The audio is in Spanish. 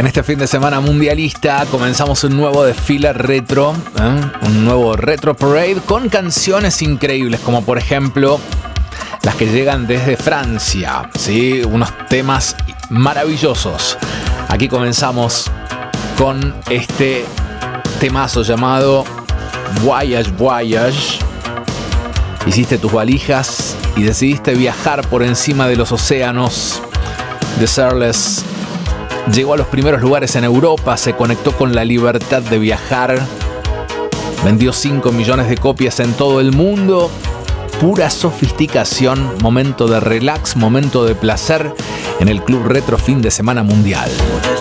En este fin de semana mundialista comenzamos un nuevo desfile retro, un nuevo Retro Parade con canciones increíbles, como por ejemplo las que llegan desde Francia, ¿sí? Unos temas maravillosos. Aquí comenzamos con este temazo llamado Voyage Voyage. Hiciste tus valijas y decidiste viajar por encima de los océanos. The Searless llegó a los primeros lugares en Europa, se conectó con la libertad de viajar, vendió 5 millones de copias en todo el mundo. Pura sofisticación, momento de relax, momento de placer en el Club Retro Fin de Semana Mundial.